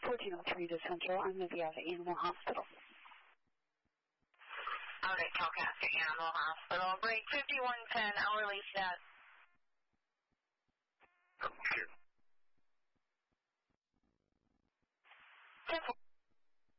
1403 to Central. I'm going to be out at Animal Hospital. Out at Calcasieu Animal Hospital. Break 5110, I'll release that.